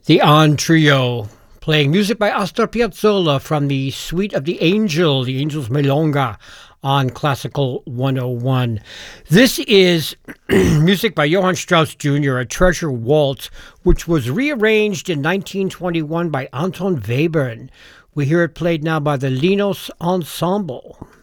The On Trio, playing music by Astor Piazzolla from the Suite of the Angels Milonga on Classical 101. This is music by Johann Strauss Jr., a treasure waltz, which was rearranged in 1921 by Anton Webern. We hear it played now by the Linos Ensemble.